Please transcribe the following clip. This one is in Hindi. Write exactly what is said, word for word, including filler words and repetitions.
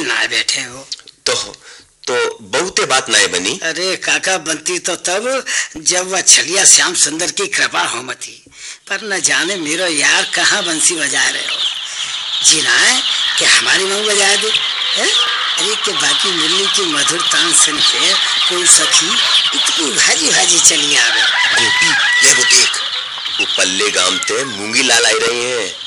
ना बैठे हो तो तो बहुते बात नाय बनी। अरे काका बनती तो तब जब वह छलिया श्याम सुंदर की कृपा हो मती, पर न जाने मेरो यार कहाँ बंसी बजा रहे हो। जीना है कि हमारी मांग बजा दे है? अरे के बाकी मुरली की मधुर तान सुन के कोई सखी इतनी भाजी भाजी चली आवे। गोपी ले वो देख, वो पल्ले गाम ते मूंगी लाल आई रही है।